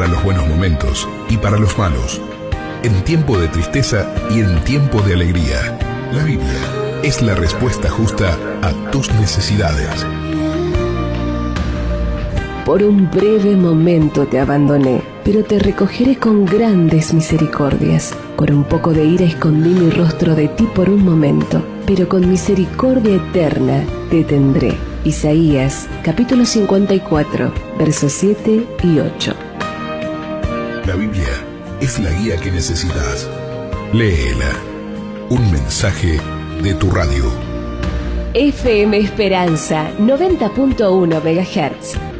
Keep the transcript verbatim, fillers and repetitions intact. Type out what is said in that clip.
para los buenos momentos y para los malos, en tiempo de tristeza y en tiempo de alegría. La Biblia es la respuesta justa a tus necesidades. Por un breve momento te abandoné, pero te recogeré con grandes misericordias. Con un poco de ira escondí mi rostro de ti por un momento, pero con misericordia eterna te tendré. Isaías, capítulo cincuenta y cuatro, versos siete y ocho. La Biblia es la guía que necesitas. Léela. Un mensaje de tu radio. F M Esperanza, noventa punto uno megahertz.